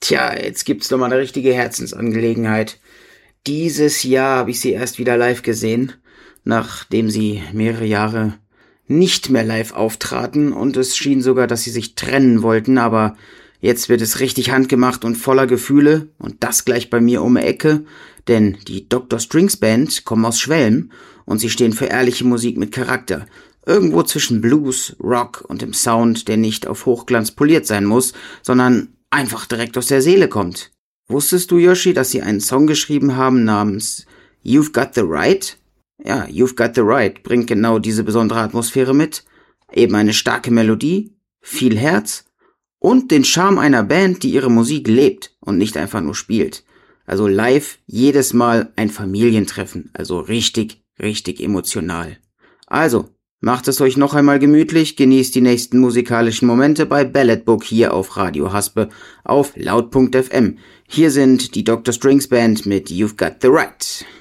Tja, jetzt gibt's doch mal eine richtige Herzensangelegenheit. Dieses Jahr habe ich sie erst wieder live gesehen, nachdem sie mehrere Jahre nicht mehr live auftraten und es schien sogar, dass sie sich trennen wollten, aber jetzt wird es richtig handgemacht und voller Gefühle und das gleich bei mir um die Ecke, denn die Dr. Strings Band kommen aus Schwelm und sie stehen für ehrliche Musik mit Charakter. Irgendwo zwischen Blues, Rock und dem Sound, der nicht auf Hochglanz poliert sein muss, sondern einfach direkt aus der Seele kommt. Wusstest du, Yoshi, dass sie einen Song geschrieben haben namens You've Got the Right? Ja, You've Got the Right bringt genau diese besondere Atmosphäre mit. Eben eine starke Melodie, viel Herz und den Charme einer Band, die ihre Musik lebt und nicht einfach nur spielt. Also live jedes Mal ein Familientreffen, also richtig, richtig emotional. Also, macht es euch noch einmal gemütlich, genießt die nächsten musikalischen Momente bei Ballad Book hier auf Radio Haspe auf laut.fm. Hier sind die Dr. Strings Band mit You've Got the Right.